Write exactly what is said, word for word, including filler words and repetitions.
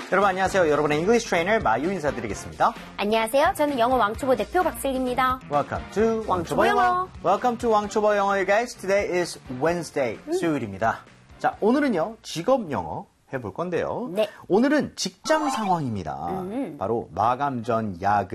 여러분 안녕하세요. 여러분의 English Trainer 마유 인사드리겠습니다. 안녕하세요. 저는 영어 왕초보 대표 박슬기입니다. Welcome to 왕초보 영어. Welcome to 왕초보 영어, guys. Today is Wednesday, 음. 수요일입니다. 자, 오늘은요 직업 영어 해볼 건데요. 네. 오늘은 직장 상황입니다. 음. 바로 마감 전 야근